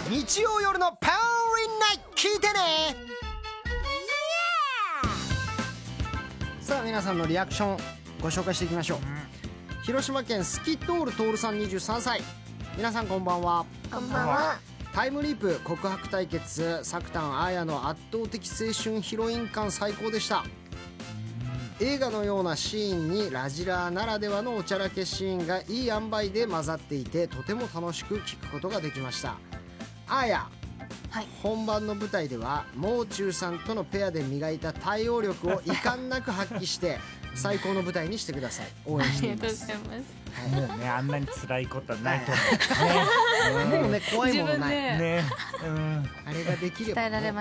日曜夜のパワーリンナイト聞いてね。さあ皆さんのリアクションご紹介していきましょう。広島県スキトールトールさん23歳。皆さんこんばんは。 こんばんは。 タイムリープ告白対決、サクタン・アーヤの圧倒的青春ヒロイン感最高でした。映画のようなシーンにラジラーならではのおちゃらけシーンがいい塩梅で混ざっていて、とても楽しく聞くことができました。アーヤ、 はい、 本番の舞台ではもう中さんとのペアで磨いた対応力を遺憾なく発揮して最高の舞台にしてください。応援しています。 ありがとうございます。 もうね、あんなに辛いことはないと思うね。 もうね、怖いものない。 ね、 あれができればね。